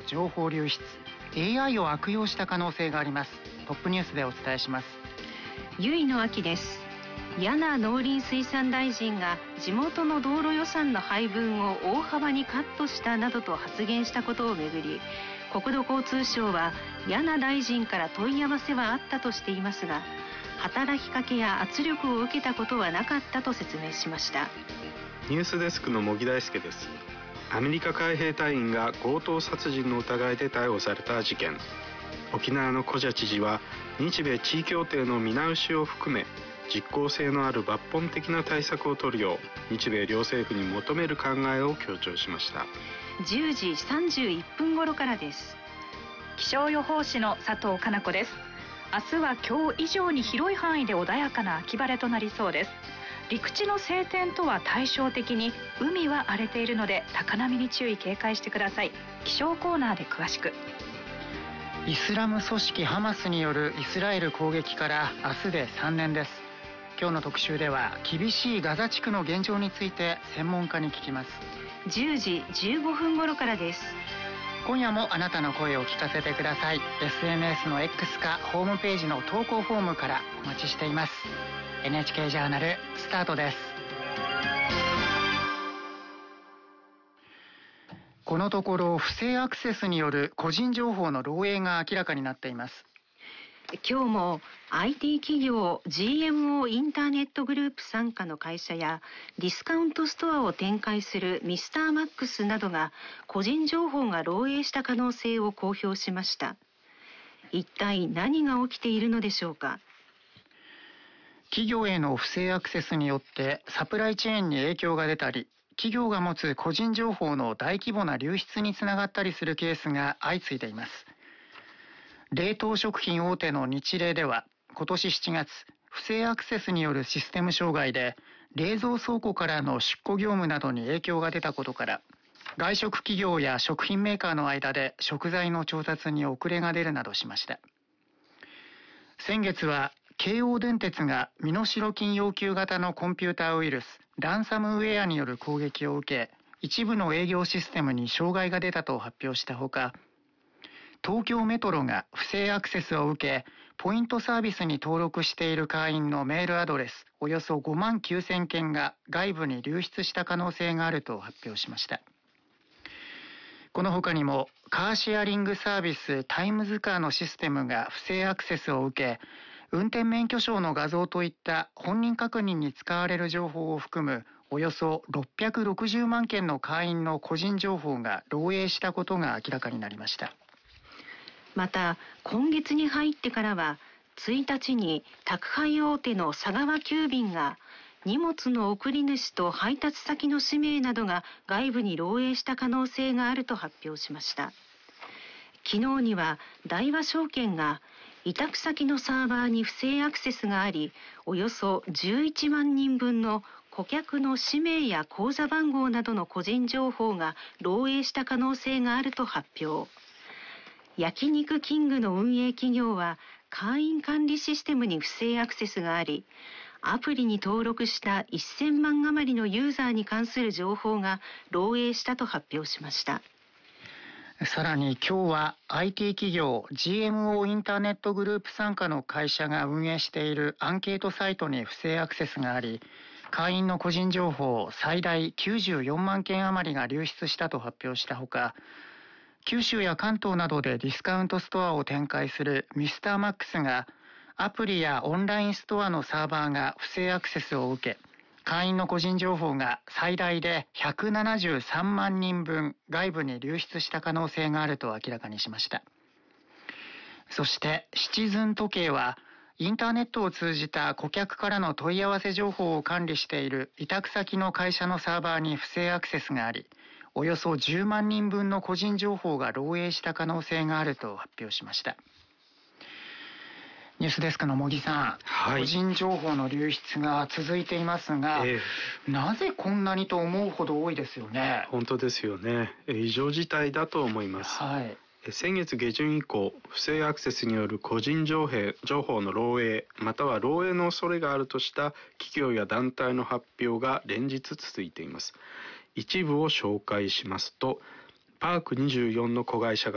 情報流出、 AI を悪用した可能性があります。トップニュースでお伝えします。 由井の秋です。柳農林水産大臣が地元の道路予算の配分を大幅にカットしたなどと発言したことをめぐり、国土交通省は柳大臣から問い合わせはあったとしていますが、働きかけや圧力を受けたことはなかったと説明しました。 ニュースデスクの茂木大輔です。アメリカ海兵隊員が強盗殺人の疑いで逮捕された事件。沖縄の古謝知事は日米地位協定の見直しを含め実効性のある抜本的な対策を取るよう日米両政府に求める考えを強調しました。 10時31分頃からです。 気象予報士の佐藤かな子です。明日は今日以上に広い範囲で穏やかな秋晴れとなりそうです。陸地の晴天とは対照的に海は荒れているので高波に注意警戒してください。気象コーナーで詳しく。 イスラム組織ハマスによるイスラエル攻撃から明日で3年です。今日の特集では厳しいガザ地区の現状について専門家に聞きます。 10時15分頃からです。 今夜もあなたの声を聞かせてください。 SNS の X かホームページの投稿フォームからお待ちしています。 NHK ジャーナルスタートです。このところ不正アクセスによる個人情報の漏洩が明らかになっています。 今日も IT 企業 GMO インターネットグループ傘下の会社やディスカウントストアを展開するミスターマックスなどが個人情報が漏洩した可能性を公表しました。一体何が起きているのでしょうか。 企業への不正アクセスによってサプライチェーンに影響が出たり、企業が持つ個人情報の大規模な流出につながったりするケースが相次いでいます。冷凍食品大手の日冷では今年7月、不正アクセスによるシステム障害で冷蔵倉庫からの出庫業務などに影響が出たことから、外食企業や食品メーカーの間で食材の調達に遅れが出るなどしました。先月は京王電鉄が身代金要求型のコンピューターウイルスランサムウェアによる攻撃を受け、一部の営業システムに障害が出たと発表したほか、東京メトロが不正アクセスを受け、ポイントサービスに登録している会員のメールアドレスおよそ5万9000件が外部に流出した可能性があると発表しました。この他にもカーシェアリングサービスタイムズカーのシステムが不正アクセスを受け、運転免許証の画像といった本人確認に使われる情報を含むおよそ660万件の会員の個人情報が漏洩したことが明らかになりました。 また今月に入ってからは1日に宅配大手の佐川急便が荷物の送り主と配達先の氏名などが外部に漏洩した可能性があると発表しました。昨日には大和証券が委託先のサーバーに不正アクセスがあり、およそ11万人分の顧客の氏名や口座番号などの個人情報が漏洩した可能性があると発表。焼肉キングの運営企業は会員管理システムに不正アクセスがあり、アプリに登録した1000万余りのユーザーに関する情報が漏洩したと発表しました。 さらに今日は IT 企業 GMO インターネットグループ傘下の会社が運営しているアンケートサイトに不正アクセスがあり、会員の個人情報最大94万件余りが流出したと発表したほか、九州や関東などでディスカウントストアを展開するミスターマックスがアプリやオンラインストアのサーバーが不正アクセスを受け、会員の個人情報が最大で173万人分外部に流出した可能性があると明らかにしました。そしてシチズン時計はインターネットを通じた顧客からの問い合わせ情報を管理している委託先の会社のサーバーに不正アクセスがあり、およそ10万人分の個人情報が漏洩した可能性があると発表しました。ニュースデスクの茂木さん、個人情報の流出が続いていますが、なぜこんなにと思うほど多いですよね。 本当ですよね。異常事態だと思います。先月下旬以降、不正アクセスによる個人情報の漏洩、または漏洩の恐れがあるとした企業や団体の発表が連日続いています。一部を紹介しますと、パーク24の子会社が